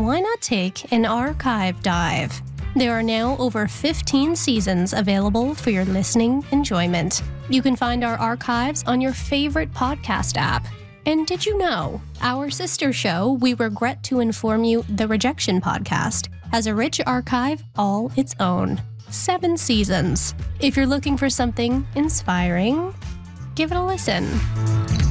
why not take an archive dive? There are now over 15 seasons available for your listening enjoyment. You can find our archives on your favorite podcast app. And did you know, our sister show, We Regret to Inform You, The Rejection Podcast, has a rich archive all its own. 7 seasons. If you're looking for something inspiring, give it a listen.